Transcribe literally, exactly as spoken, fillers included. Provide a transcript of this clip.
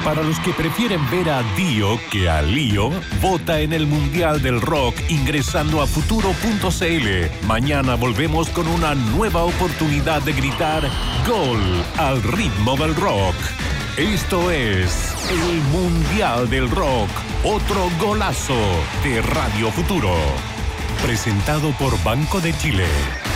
Para los que prefieren ver a Dio que a Lío, vota en el Mundial del Rock ingresando a futuro punto c l. Mañana volvemos con una nueva oportunidad de gritar gol al ritmo del rock. Esto es el Mundial del Rock, otro golazo de Radio Futuro. Presentado por Banco de Chile.